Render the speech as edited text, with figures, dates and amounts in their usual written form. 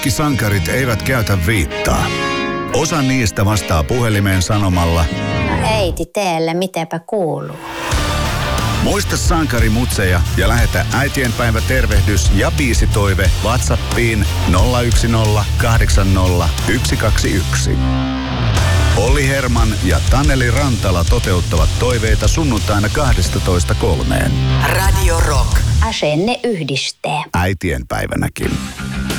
Kaikki sankarit eivät käytä viittaa. Osa niistä vastaa puhelimeen sanomalla: No äiti, teelle mitäpä kuuluu? Muista sankarimutseja ja lähetä äitienpäivä tervehdys ja biisitoive WhatsAppiin 010 80 121. Olli Herman ja Taneli Rantala toteuttavat toiveita sunnuntaina 12:3. Radio Rock. Asenne yhdistää. Äitienpäivänäkin.